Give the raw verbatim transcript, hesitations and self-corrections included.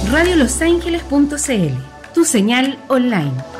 radio los ángeles punto c l, tu señal online.